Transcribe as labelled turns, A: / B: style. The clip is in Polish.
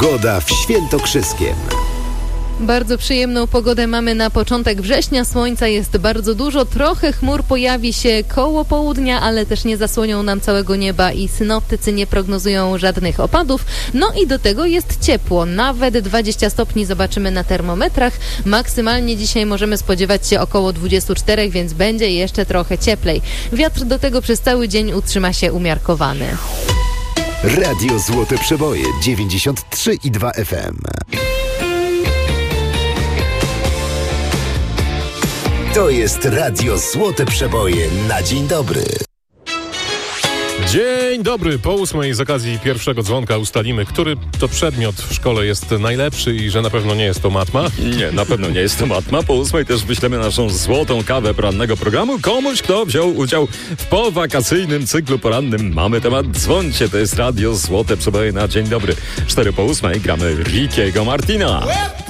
A: Pogoda w Świętokrzyskiem.
B: Bardzo przyjemną pogodę mamy na początek września. Słońca jest bardzo dużo. Trochę chmur pojawi się koło południa, ale też nie zasłonią nam całego nieba i synoptycy nie prognozują żadnych opadów. No i do tego jest ciepło. Nawet 20 stopni zobaczymy na termometrach. Maksymalnie dzisiaj możemy spodziewać się około 24, więc będzie jeszcze trochę cieplej. Wiatr do tego przez cały dzień utrzyma się umiarkowany.
A: Radio Złote Przeboje 93,2 FM. To jest Radio Złote Przeboje na dzień dobry.
C: Dzień dobry. Po 8 z okazji pierwszego dzwonka ustalimy, który to przedmiot w szkole jest najlepszy i że na pewno nie jest to matma.
D: Nie, na pewno nie jest to matma. Po 8 też wyślemy naszą złotą kawę porannego programu komuś, kto wziął udział w powakacyjnym cyklu porannym. Mamy temat Dzwońcie. To jest Radio Złote Przeboje na dzień dobry. 4 po 8 gramy Rickiego Martina.